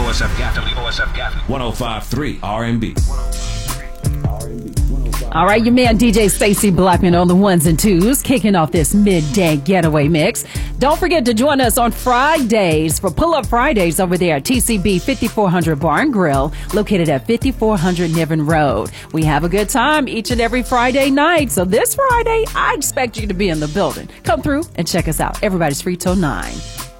WOSF Gaffney. 105.3 R&B. All right, your man DJ Stacey Blackman on the ones and twos, kicking off this midday getaway mix. Don't forget to join us on Fridays for Pull Up Fridays over there at TCB 5400 Bar and Grill, located at 5400 Niven Road. We have a good time each and every Friday night. So this Friday, I expect you to be in the building. Come through and check us out. Everybody's free till 9.